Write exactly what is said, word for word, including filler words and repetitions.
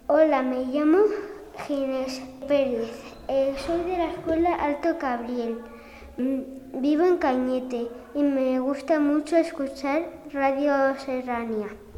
Hola, me llamo Ginés Pérez. Eh, soy de la escuela Alto Cabriel. Mm, Vivo en Cañete y me gusta mucho escuchar Radio Serrania.